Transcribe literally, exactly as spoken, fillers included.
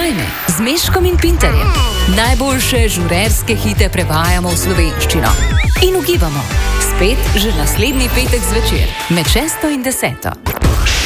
Oddajme z Meškom in Pinterjem. Najboljše žurerske hite prevajamo v slovenščino. In ugibamo, spet že naslednji petek zvečer med šesto in deseto.